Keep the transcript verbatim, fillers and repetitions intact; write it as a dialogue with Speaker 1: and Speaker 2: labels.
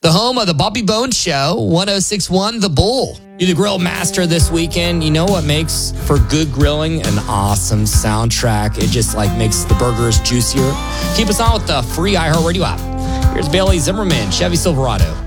Speaker 1: The home of the Bobby Bones Show, one oh six point one The Bull. You're the grill master this weekend. You know what makes for good grilling? An awesome soundtrack. It just like makes the burgers juicier. Keep us on with the free iHeartRadio app. Here's Bailey Zimmerman, Chevy Silverado.